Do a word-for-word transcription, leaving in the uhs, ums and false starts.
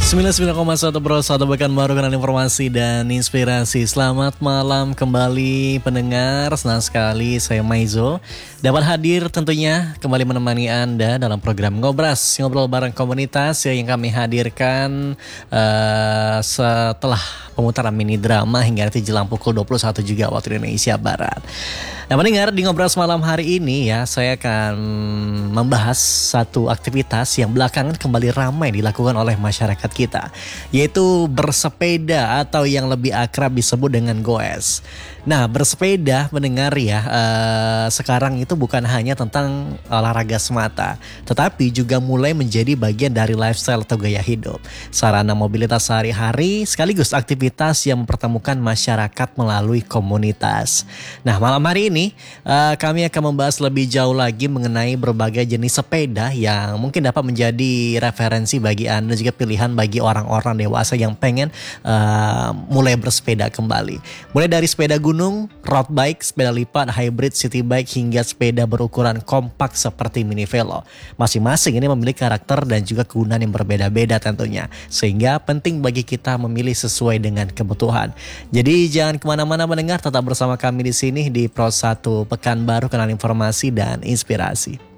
sembilan puluh sembilan koma satu Pro satu Pekan Baru dengan informasi dan inspirasi. Selamat malam kembali pendengar. Senang sekali saya Maizo dapat hadir tentunya kembali menemani Anda dalam program Ngobras, ngobrol bareng komunitas yang kami hadirkan uh, setelah pemutaran mini drama hingga nanti jelang pukul dua puluh satu juga waktu Indonesia Barat. Nah, mendengar di Ngobras malam hari ini ya, saya akan membahas satu aktivitas yang belakangan kembali ramai dilakukan oleh masyarakat kita, yaitu bersepeda atau yang lebih akrab disebut dengan goes. Nah, bersepeda mendengar ya, uh, sekarang itu bukan hanya tentang olahraga semata, tetapi juga mulai menjadi bagian dari lifestyle atau gaya hidup, sarana mobilitas sehari-hari sekaligus aktivitas yang mempertemukan masyarakat melalui komunitas. Nah, malam hari ini uh, kami akan membahas lebih jauh lagi mengenai berbagai jenis sepeda yang mungkin dapat menjadi referensi bagi Anda, juga pilihan bagi orang-orang dewasa yang pengen uh, mulai bersepeda kembali. Mulai dari sepeda gunung, road bike, sepeda lipat, hybrid, city bike, hingga sepeda berukuran kompak seperti mini velo. Masing-masing ini memiliki karakter dan juga kegunaan yang berbeda-beda tentunya, sehingga penting bagi kita memilih sesuai dengan kebutuhan. Jadi jangan kemana-mana mendengar, tetap bersama kami di sini di Pro satu Pekan Baru, kenal informasi dan inspirasi.